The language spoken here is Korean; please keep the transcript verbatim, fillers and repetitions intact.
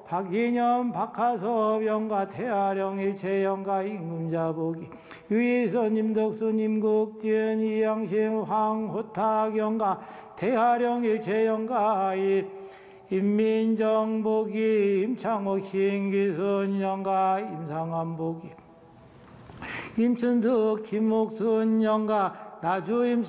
박인현 박하섭 영가 태하령 일체 영가 임금자복이 유희선 임덕순 임국진 이양심 황호탁 영가 태하령 일체 영가 임민정복이 임창옥 신기순 영가 임상환복이 임춘득 김목순 영가 나주 임수